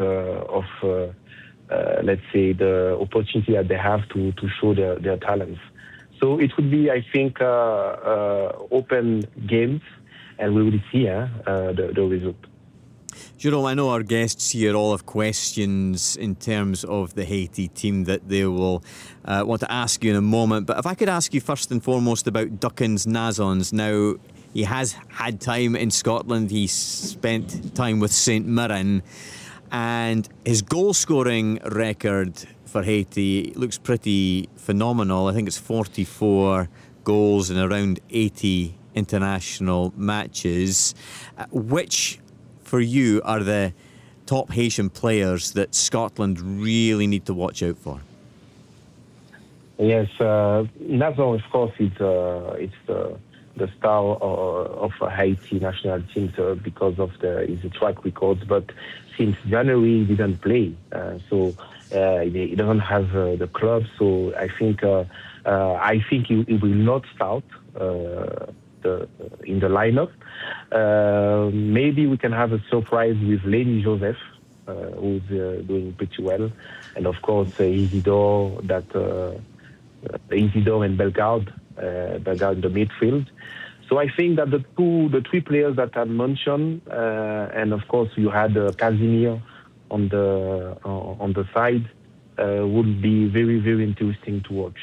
let's say, the opportunity that they have to show their talents. So it would be, I think, open games, and we will see the result. Jerome, I know our guests here all have questions in terms of the Haiti team that they will want to ask you in a moment. But if I could ask you first and foremost about Dukans Nazons. Now, he has had time in Scotland. He spent time with St Mirren. And his goal-scoring record for Haiti looks pretty phenomenal. I think it's 44 goals in around 80 international matches. Which, for you, are the top Haitian players that Scotland really need to watch out for? Yes, Nazon, of course, it's the star of Haiti national team because of his track records. But since January, he didn't play, so he doesn't have the club. So I think he will not start in the lineup. Maybe we can have a surprise with Lenny Joseph, who's doing pretty well, and of course Isidore and Bellegarde in the midfield. So I think that the three players that I mentioned, and of course you had Casimir on the side, would be very, very interesting to watch.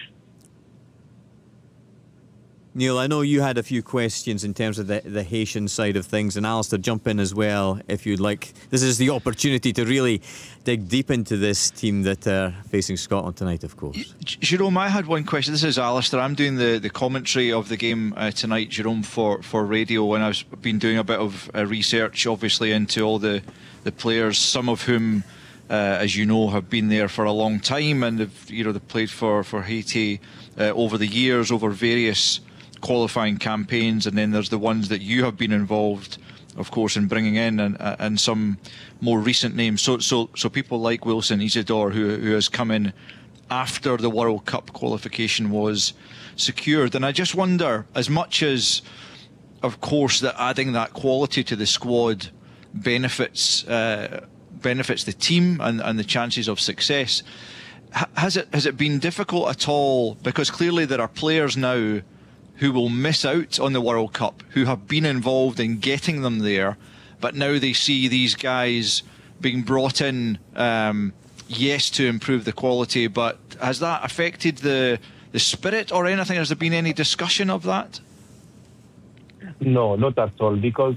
Neil, I know you had a few questions in terms of the Haitian side of things, and Alistair, jump in as well if you'd like. This is the opportunity to really dig deep into this team that are facing Scotland tonight, of course. Jerome, I had one question. This is Alistair. I'm doing the commentary of the game tonight, Jerome, for radio, and I've been doing a bit of research, obviously, into all the players, some of whom, as you know, have been there for a long time, and they've played for Haiti over the years, over various qualifying campaigns, and then there's the ones that you have been involved, of course, in bringing in, and some more recent names. So people like Wilson Isidore, who has come in after the World Cup qualification was secured. And I just wonder, as much as, of course, that adding that quality to the squad benefits the team and the chances of success, has it been difficult at all? Because clearly there are players now who will miss out on the World Cup, who have been involved in getting them there, but now they see these guys being brought in, yes, to improve the quality, but has that affected the spirit or anything? Has there been any discussion of that? No, not at all, because,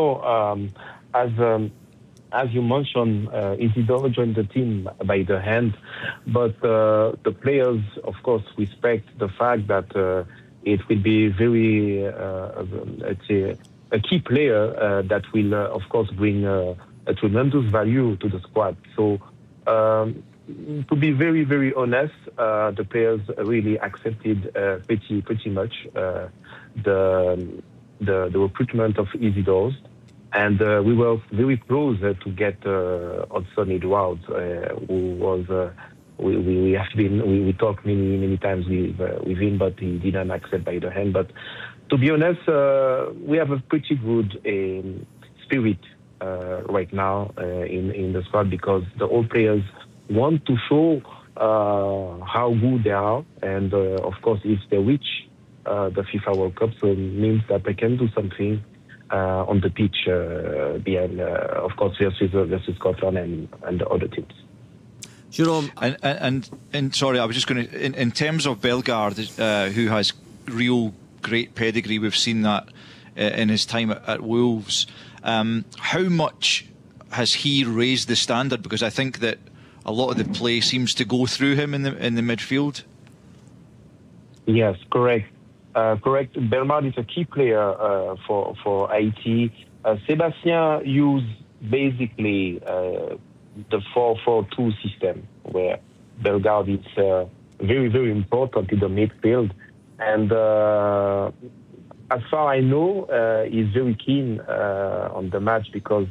as you mentioned, Isidore joined the team by the hand, but the players, of course, respect the fact that it will be very, let's say, a key player that will, of course, bring a tremendous value to the squad. So, to be very, very honest, the players really accepted pretty much the recruitment of Isidore, and we were very close to get Hudson Edwards, who was. We talked many times with him, but he didn't accept by the hand. But to be honest, we have a pretty good spirit right now in the squad, because the old players want to show how good they are, and of course, if they reach the FIFA World Cup, so it means that they can do something on the pitch behind, of course, versus Scotland and the other teams. Jerome, and sorry, I was just going to, in terms of Bellegarde, who has real great pedigree, we've seen that in his time at Wolves. How much has he raised the standard? Because I think that a lot of the play seems to go through him in the midfield. Yes, correct. Bellegarde is a key player for Haiti. Sébastien used basically the 4-4-2 system, where Bellegarde is very, very important in the midfield. And as far as I know, he's very keen on the match, because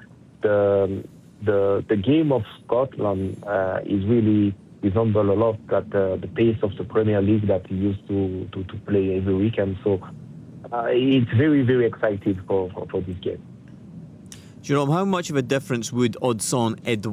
the game of Scotland is really resemble a lot that the pace of the Premier League that he used to play every weekend. So it's very, very exciting for this game. Jerome, how much of a difference would Hudson Edwards